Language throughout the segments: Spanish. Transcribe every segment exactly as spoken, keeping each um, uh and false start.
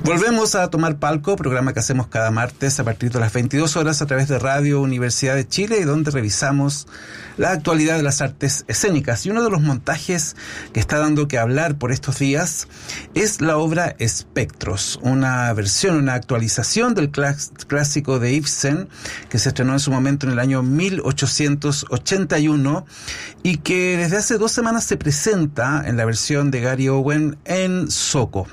Volvemos a Tomar Palco, programa que hacemos cada martes a partir de las veintidós horas a través de Radio Universidad de Chile, y donde revisamos la actualidad de las artes escénicas. Y uno de los montajes que está dando que hablar por estos días es la obra Espectros, una versión, una actualización del clás- clásico de Ibsen, que se estrenó en su momento en el año mil ochocientos ochenta y uno y que desde hace dos semanas se presenta en la versión de Gary Owen en Soco,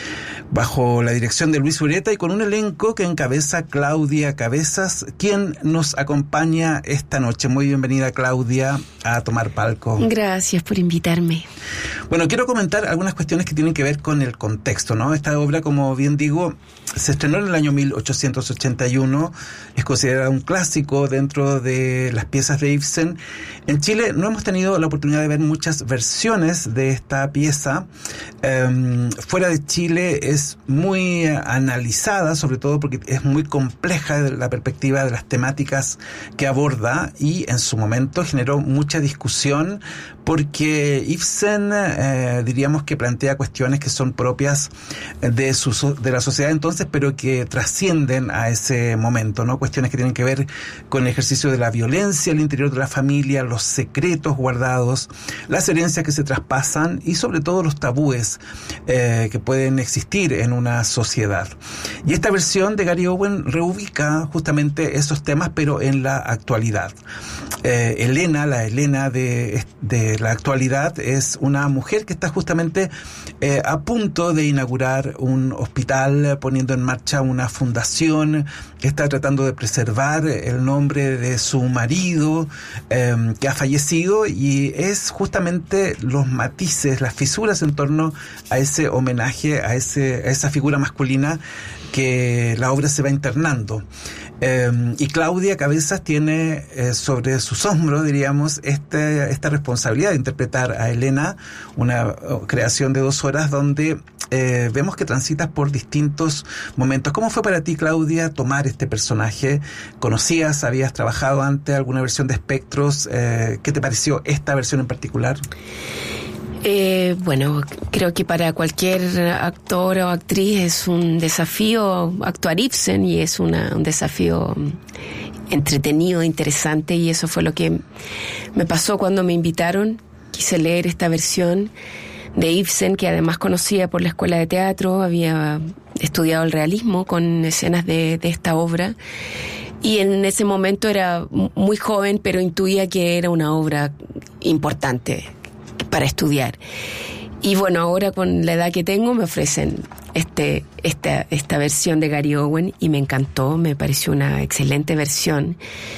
bajo la dirección de Luis Ureta y con un elenco que encabeza Claudia Cabezas, quien nos acompaña esta noche. Muy bienvenida, Claudia, a Tomar Palco. Gracias por invitarme. Bueno, quiero comentar algunas cuestiones que tienen que ver con el contexto, ¿no? Esta obra, como bien digo, se estrenó en el año mil ochocientos ochenta y uno, es considerada un clásico dentro de las piezas de Ibsen. En Chile no hemos tenido la oportunidad de ver muchas versiones de esta pieza. Um, fuera de Chile es muy analizada, sobre todo porque es muy compleja desde la perspectiva de las temáticas que aborda, y en su momento generó mucha discusión porque Ibsen eh, diríamos que plantea cuestiones que son propias de su de la sociedad entonces, pero que trascienden a ese momento, ¿no? Cuestiones que tienen que ver con el ejercicio de la violencia al interior de la familia, los secretos guardados, las herencias que se traspasan y sobre todo los tabúes eh, que pueden existir en una sociedad. Y esta versión de Gary Owen reubica justamente esos temas, pero en la actualidad. Eh, Elena, la Elena de, de la actualidad, es una mujer que está justamente eh, a punto de inaugurar un hospital, poniendo en marcha una fundación, que está tratando de preservar el nombre de su marido eh, que ha fallecido, y es justamente los matices, las fisuras en torno a ese homenaje, a, ese, a esa figura masculina que la obra se va internando. Eh, y Claudia Cabezas tiene eh, sobre sus hombros, diríamos, este, esta responsabilidad de interpretar a Elena, una uh, creación de dos horas donde eh, vemos que transitas por distintos momentos. ¿Cómo fue para ti, Claudia, tomar este personaje? ¿Conocías, habías trabajado antes alguna versión de Espectros? Eh, ¿Qué te pareció esta versión en particular? Eh, bueno, creo que para cualquier actor o actriz es un desafío actuar Ibsen, y es una, un desafío entretenido, interesante, y eso fue lo que me pasó cuando me invitaron. Quise leer esta versión de Ibsen, que además conocía por la escuela de teatro, había estudiado el realismo con escenas de, de esta obra, y en ese momento era muy joven, pero intuía que era una obra importante para estudiar. Y bueno, ahora con la edad que tengo me ofrecen este esta esta versión de Gary Owen, y me encantó, me pareció una excelente versión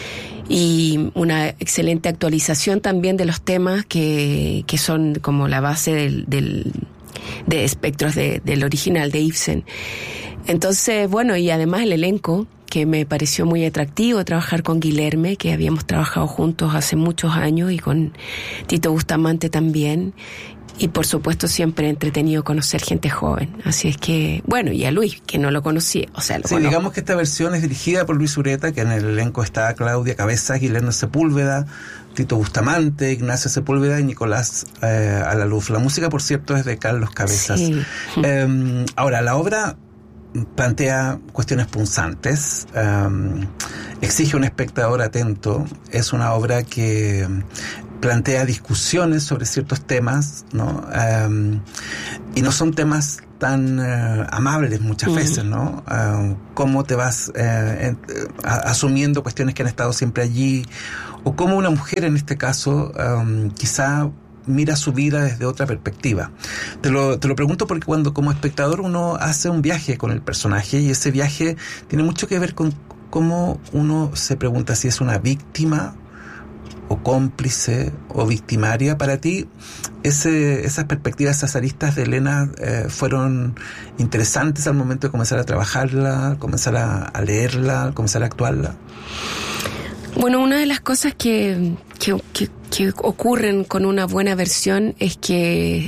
y una excelente actualización también de los temas que, que son como la base del, del de Espectros de, del original de Ibsen. Entonces, bueno, y además el elenco, que me pareció muy atractivo trabajar con Guilherme, que habíamos trabajado juntos hace muchos años, y con Tito Bustamante también. Y por supuesto siempre entretenido conocer gente joven. Así es que, bueno, y a Luis, que no lo conocía. O sea, lo sí, conozco. Digamos que esta versión es dirigida por Luis Ureta, que en el elenco está Claudia Cabezas, Guilherme Sepúlveda, Tito Bustamante, Ignacio Sepúlveda y Nicolás eh, Alaluf. La música, por cierto, es de Carlos Cabezas. Sí. Eh, ahora, la obra plantea cuestiones punzantes, um, exige un espectador atento, es una obra que plantea discusiones sobre ciertos temas, ¿no? Um, y no son temas tan uh, amables muchas uh-huh. veces, ¿no? Uh, cómo te vas uh, en, uh, asumiendo cuestiones que han estado siempre allí, o cómo una mujer en este caso um, quizá mira su vida desde otra perspectiva. Te lo, te lo pregunto porque cuando como espectador uno hace un viaje con el personaje, y ese viaje tiene mucho que ver con cómo uno se pregunta si es una víctima o cómplice o victimaria. Para ti, ese, esas perspectivas, esas aristas de Elena eh, fueron interesantes al momento de comenzar a trabajarla, comenzar a, a leerla, comenzar a actuarla. Bueno, una de las cosas que, que, que, que ocurren con una buena versión es que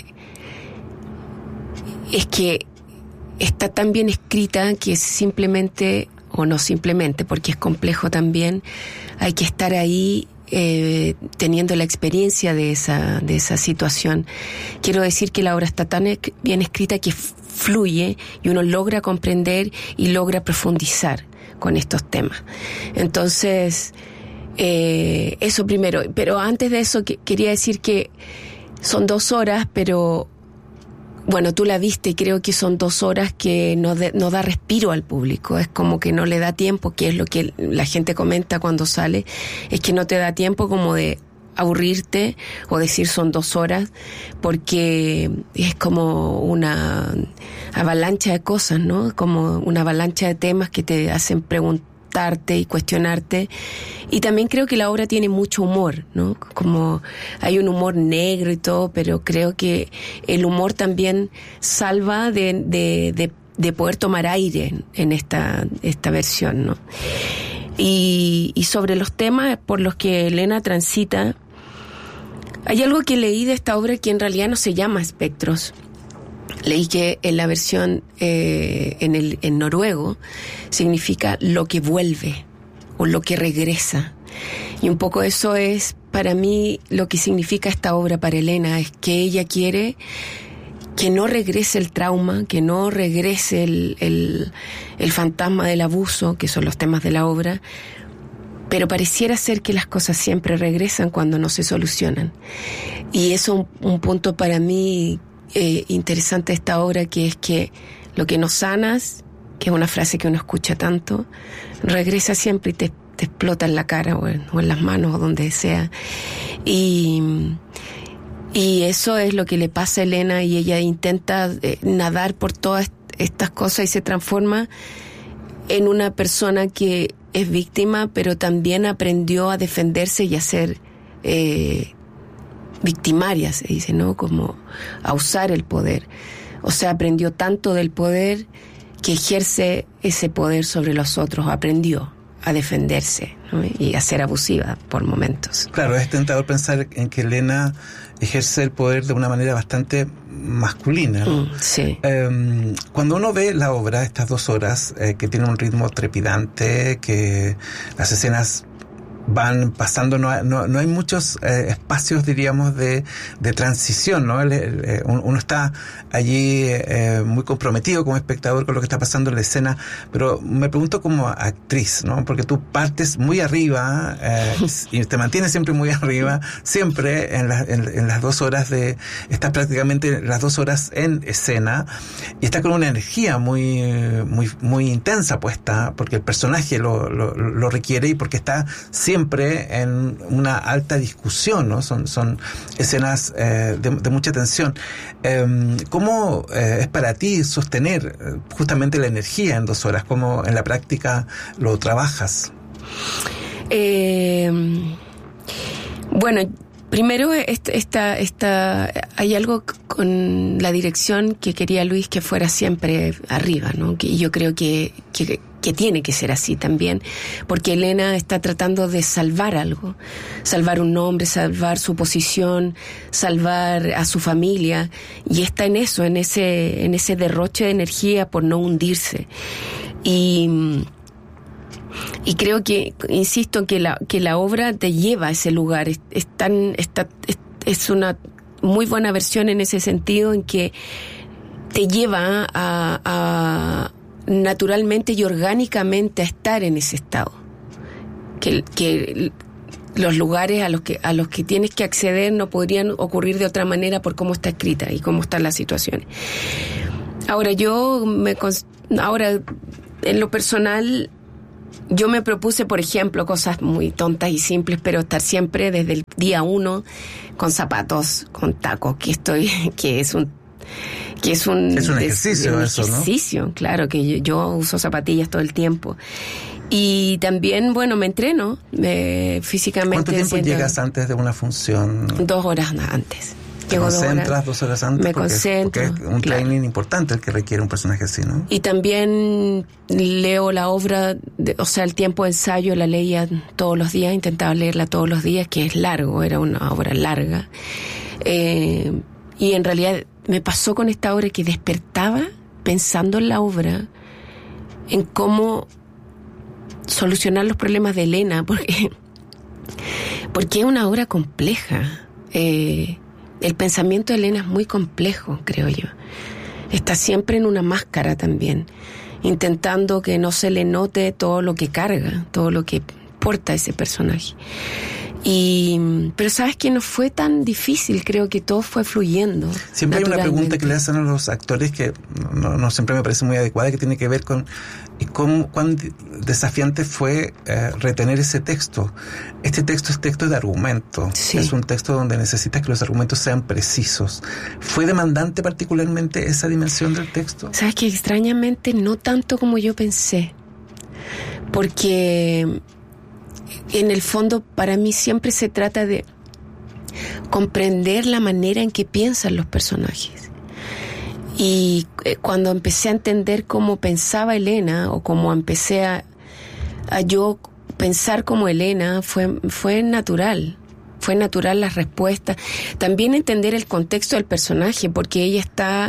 es que está tan bien escrita que simplemente, o no simplemente, porque es complejo también, hay que estar ahí eh, teniendo la experiencia de esa, de esa situación. Quiero decir que la obra está tan bien escrita que fluye y uno logra comprender y logra profundizar con estos temas. Entonces, eh, eso primero. Pero antes de eso, que, quería decir que son dos horas, pero bueno, tú la viste y creo que son dos horas que no, de, no da respiro al público. Es como que no le da tiempo, que es lo que la gente comenta cuando sale, es que no te da tiempo como de aburrirte o decir son dos horas, porque es como una avalancha de cosas, ¿no? Como una avalancha de temas que te hacen preguntarte y cuestionarte. Y también creo que la obra tiene mucho humor, ¿no? Como hay un humor negro y todo, pero creo que el humor también salva de, de, de, de poder tomar aire en esta, esta versión, ¿no? Y, y sobre los temas por los que Elena transita, hay algo que leí de esta obra que en realidad no se llama Espectros. Leí que en la versión eh, en, el, en noruego significa lo que vuelve o lo que regresa. Y un poco eso es para mí lo que significa esta obra para Elena, es que ella quiere que no regrese el trauma, que no regrese el, el, el fantasma del abuso, que son los temas de la obra, pero pareciera ser que las cosas siempre regresan cuando no se solucionan. Y eso es un, un punto para mí eh, interesante de esta obra, que es que lo que no sanas, que es una frase que uno escucha tanto, regresa siempre y te, te explota en la cara o en, o en las manos o donde sea. Y, y eso es lo que le pasa a Elena, y ella intenta eh, nadar por todas estas cosas y se transforma en una persona que es víctima, pero también aprendió a defenderse y a ser eh, victimaria, se dice, ¿no? Como a usar el poder. O sea, aprendió tanto del poder que ejerce ese poder sobre los otros, aprendió a defenderse, ¿no? Y a ser abusiva por momentos. Claro, es tentador pensar en que Elena ejerce el poder de una manera bastante masculina, ¿no? Mm, sí. Eh, cuando uno ve la obra, estas dos horas, eh, que tiene un ritmo trepidante, que las escenas van pasando, no, no, no hay muchos eh, espacios, diríamos, de, de transición, ¿no? El, el, el, uno está allí eh, muy comprometido como espectador con lo que está pasando en la escena, pero me pregunto como actriz, ¿no? Porque tú partes muy arriba eh, y te mantienes siempre muy arriba, siempre en, la, en, en las dos horas de, estás prácticamente las dos horas en escena y estás con una energía muy, muy, muy intensa puesta, porque el personaje lo, lo, lo requiere y porque está siempre siempre en una alta discusión, ¿no? Son, son escenas eh, de, de mucha tensión. Eh, ¿Cómo eh, es para ti sostener eh, justamente la energía en dos horas? ¿Cómo en la práctica lo trabajas? Eh, bueno, primero esta, esta, esta, hay algo con la dirección que quería Luis que fuera siempre arriba, ¿no? Y yo creo que, que que tiene que ser así también, porque Elena está tratando de salvar algo, salvar un nombre, salvar su posición, salvar a su familia, y está en eso, en ese, en ese derroche de energía por no hundirse. Y, y creo que, insisto, que la, que la obra te lleva a ese lugar, es, es tan, está, es, es una muy buena versión en ese sentido, en que te lleva a, a naturalmente y orgánicamente a estar en ese estado, que, que los lugares a los que a los que tienes que acceder no podrían ocurrir de otra manera por cómo está escrita y cómo están las situaciones. Ahora yo me ahora en lo personal yo me propuse, por ejemplo, cosas muy tontas y simples, pero estar siempre desde el día uno con zapatos, con tacos, que estoy que es un que es un, es un ejercicio, es, un eso, ejercicio, ¿no? Claro, que yo, yo uso zapatillas todo el tiempo. Y también, bueno, me entreno eh, físicamente. ¿Cuánto tiempo siento, llegas antes de una función? Dos horas antes. ¿Te Llego concentras dos horas, dos horas antes? Me porque, concentro. Porque es un claro. training importante el que requiere un personaje así, ¿no? Y también leo la obra, de, o sea, el tiempo de ensayo la leía todos los días, intentaba leerla todos los días, que es largo, era una obra larga. Eh, y en realidad me pasó con esta obra que despertaba pensando en la obra, en cómo solucionar los problemas de Elena, porque, porque es una obra compleja. Eh, el pensamiento de Elena es muy complejo, creo yo. está siempre en una máscara también, intentando que no se le note todo lo que carga, todo lo que porta ese personaje. Y, pero sabes que no fue tan difícil, creo que todo fue fluyendo. Siempre hay una pregunta que le hacen a los actores que no, no siempre me parece muy adecuada, que tiene que ver con cómo, cuán desafiante fue eh, retener ese texto. Este texto es texto de argumento, sí. Es un texto donde necesitas que los argumentos sean precisos. ¿Fue demandante particularmente esa dimensión del texto? Sabes que extrañamente no tanto como yo pensé, porque en el fondo para mí siempre se trata de comprender la manera en que piensan los personajes. Y cuando empecé a entender cómo pensaba Elena, o cómo empecé a, a yo pensar como Elena, fue, fue natural. Fue natural la respuesta. También entender el contexto del personaje, porque ella está,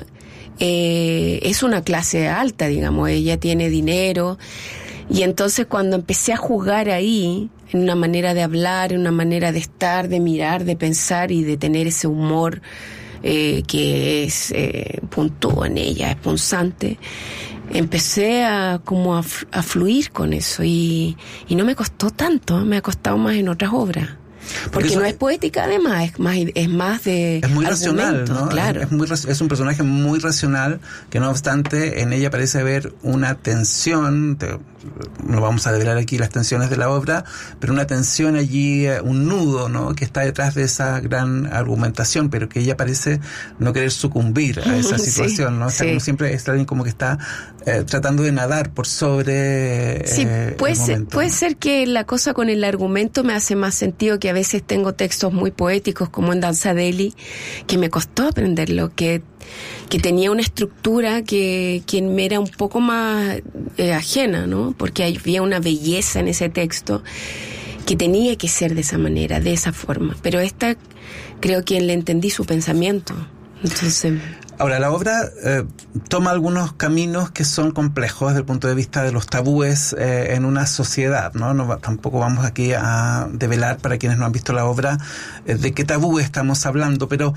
eh, es una clase alta, digamos, ella tiene dinero. Y entonces cuando empecé a jugar ahí, en una manera de hablar, en una manera de estar, de mirar, de pensar y de tener ese humor eh, que es eh, puntúo en ella, es punzante, empecé a como a, a fluir con eso y, y no me costó tanto, me ha costado más en otras obras. Porque, Porque no es poética, además, es más, es más de es muy racional, ¿no? Claro. Es, es, muy, es un personaje muy racional, que no obstante en ella parece haber una tensión, te, no vamos a develar aquí las tensiones de la obra, pero una tensión allí, un nudo, ¿no? Que está detrás de esa gran argumentación, pero que ella parece no querer sucumbir a esa situación, sí, ¿no? O sea, sí. Como siempre es alguien como que está eh, tratando de nadar por sobre sí, eh, puede el ser, momento, puede ¿no? ser que la cosa con el argumento me hace más sentido, que a veces tengo textos muy poéticos como en Danzadeli, que me costó aprenderlo, que, que tenía una estructura que, que me era un poco más eh, ajena, ¿no? Porque había una belleza en ese texto que tenía que ser de esa manera, de esa forma. Pero esta creo que le entendí su pensamiento. Entonces... Ahora, la obra eh, toma algunos caminos que son complejos desde el punto de vista de los tabúes eh, en una sociedad, ¿no? No tampoco vamos aquí a develar para quienes no han visto la obra eh, de qué tabú estamos hablando, pero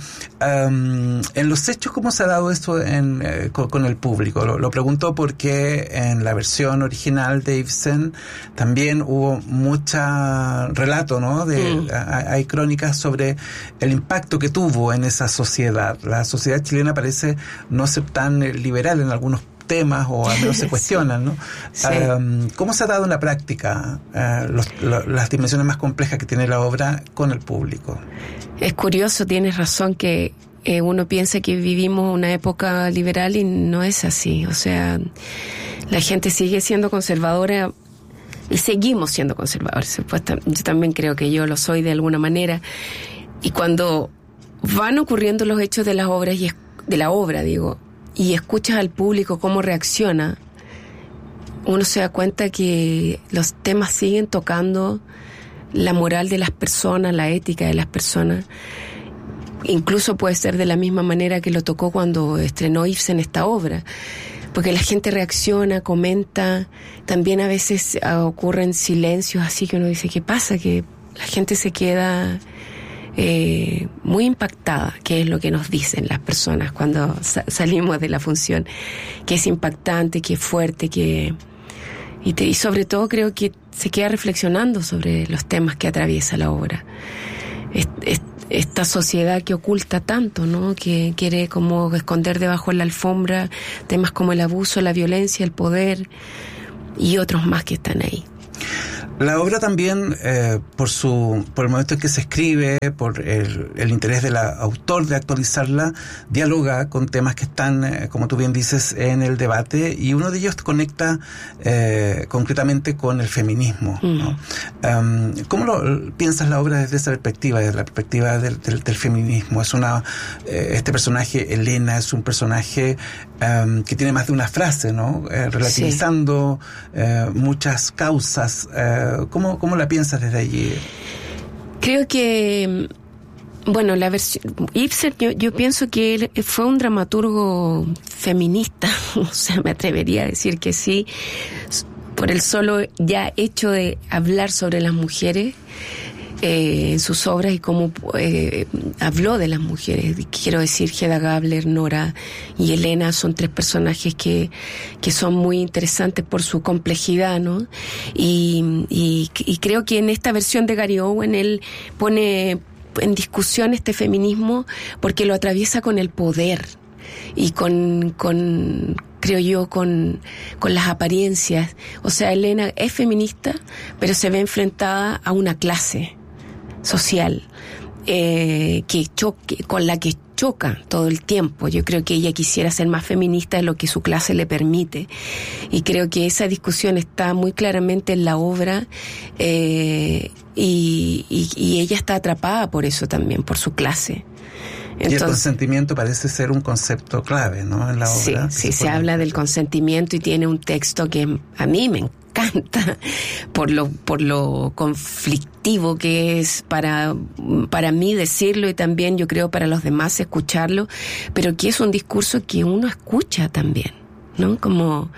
um, en los hechos, ¿cómo se ha dado esto en, eh, con, con el público? Lo, lo pregunto porque en la versión original de Ibsen también hubo mucha relato, ¿no? De, mm. a, hay crónicas sobre el impacto que tuvo en esa sociedad. La sociedad chilena parece no ser tan liberal en algunos temas, o al menos se cuestionan, ¿no? Sí. Um, ¿Cómo se ha dado en la práctica uh, los, lo, las dimensiones más complejas que tiene la obra con el público? Es curioso, tienes razón, que eh, uno piensa que vivimos una época liberal y no es así. O sea, la gente sigue siendo conservadora y seguimos siendo conservadores. Yo también creo que yo lo soy de alguna manera. Y cuando van ocurriendo los hechos de las obras y es de la obra, digo, y escuchas al público cómo reacciona, uno se da cuenta que los temas siguen tocando la moral de las personas, la ética de las personas. Incluso puede ser de la misma manera que lo tocó cuando estrenó Ibsen esta obra, porque la gente reacciona, comenta. También a veces ocurren silencios así que uno dice, ¿qué pasa? Que la gente se queda Eh, muy impactada, que es lo que nos dicen las personas cuando sa- salimos de la función, que es impactante, que es fuerte, que y, te, y sobre todo creo que se queda reflexionando sobre los temas que atraviesa la obra. Es, es, esta sociedad que oculta tanto, ¿no? Que quiere como esconder debajo de la alfombra temas como el abuso, la violencia, el poder y otros más que están ahí. La obra también, eh, por su por el momento en que se escribe, por el, el interés del autor de actualizarla, dialoga con temas que están, eh, como tú bien dices, en el debate, y uno de ellos conecta eh, concretamente con el feminismo, mm. ¿no? Um, ¿Cómo lo piensas la obra desde esa perspectiva, desde la perspectiva del, del, del feminismo? Es una eh, este personaje, Elena, es un personaje um, que tiene más de una frase, ¿no? Eh, relativizando sí. eh, muchas causas. Eh, ¿Cómo, ¿Cómo la piensas desde allí? Creo que, bueno, la versión Ibsen, yo, yo pienso que él fue un dramaturgo feminista, o sea, me atrevería a decir que sí, por el solo ya hecho de hablar sobre las mujeres, eh, en sus obras y cómo eh, habló de las mujeres. Quiero decir, Hedda Gabler, Nora y Elena son tres personajes que, que son muy interesantes por su complejidad, ¿no? Y, y, y creo que en esta versión de Gary Owen él pone en discusión este feminismo porque lo atraviesa con el poder y con, con creo yo, con, con las apariencias. O sea, Elena es feminista, pero se ve enfrentada a una clase social eh, que choque, con la que choca todo el tiempo. Yo creo que ella quisiera ser más feminista de lo que su clase le permite. Y creo que esa discusión está muy claramente en la obra eh, y, y, y ella está atrapada por eso también, por su clase. Entonces, y el consentimiento parece ser un concepto clave, ¿no? En la obra. Sí, sí, se, se habla del consentimiento y tiene un texto que a mí me encanta por lo por lo conflictivo que es para para mí decirlo y también yo creo para los demás escucharlo, pero que es un discurso que uno escucha también, ¿no? Como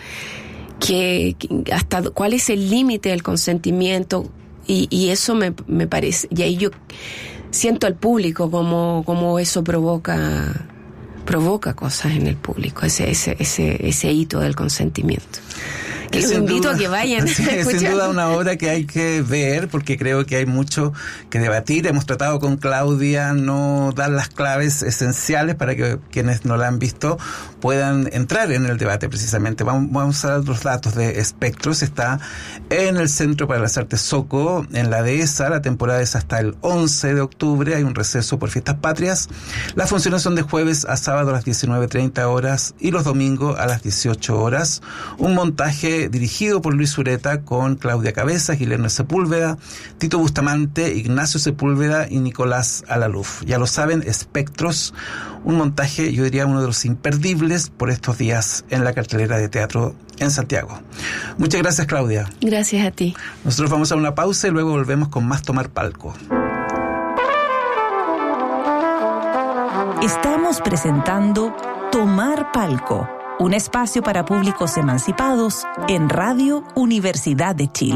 que, que hasta cuál es el límite del consentimiento y, y eso me, me parece, y ahí yo siento al público como, como eso provoca provoca cosas en el público, ese ese ese ese hito del consentimiento. Que los invito duda, a que vayan sí, a escuchar. Sin duda una obra que hay que ver porque creo que hay mucho que debatir. Hemos tratado con Claudia no dar las claves esenciales para que quienes no la han visto puedan entrar en el debate precisamente. Vamos, vamos a dar otros datos de Espectros. Está en el Centro para las Artes Soco, en la dehesa. La temporada es hasta el once de octubre. Hay un receso por fiestas patrias. Las funciones son de jueves a sábado a las diecinueve treinta horas y los domingos a las dieciocho horas. Un montaje dirigido por Luis Ureta con Claudia Cabezas, Guillermo Sepúlveda, Tito Bustamante, Ignacio Sepúlveda y Nicolás Alaluf. Ya lo saben, Espectros, un montaje, yo diría, uno de los imperdibles por estos días en la cartelera de teatro en Santiago. Muchas gracias, Claudia. Gracias a ti. Nosotros vamos a una pausa y luego volvemos con más Tomar Palco. Estamos presentando Tomar Palco, un espacio para públicos emancipados en Radio Universidad de Chile.